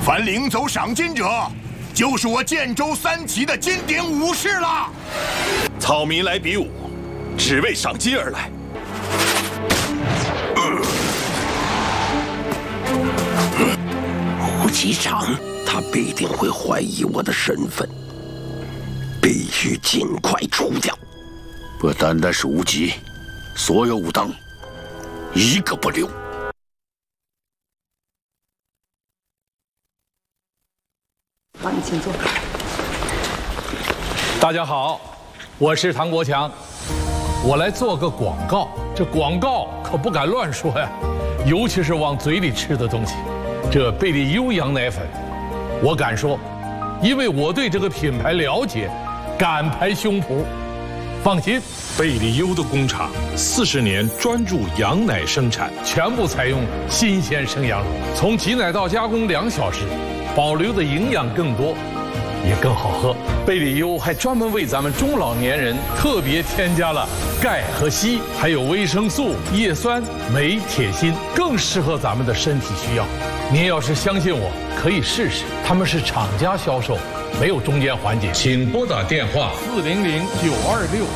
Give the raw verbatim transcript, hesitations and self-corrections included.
凡领走赏金者，就是我建州三旗的金鼎武士了。 草民来比武，只为赏金而来。 吴机长，他必定会怀疑我的身份，必须尽快除掉。不单单是吴极，所有武当，一个不留。 好，你请坐。 大家好，我是唐国强，我来做个广告。这广告可不敢乱说呀，尤其是往嘴里吃的东西。这贝利优羊奶粉，我敢说，因为我对这个品牌了解，敢拍胸脯。放心， 贝利优的工厂四十年专注羊奶生产， 全部采用新鲜生羊乳，从挤奶到加工两小时。 保留的营养更多，也更好喝。贝利优还专门为咱们中老年人特别添加了钙和硒，还有维生素、叶酸、镁、铁、锌，更适合咱们的身体需要。您要是相信我，可以试试。他们是厂家销售，没有中间环节。请拨打电话四零零九二六。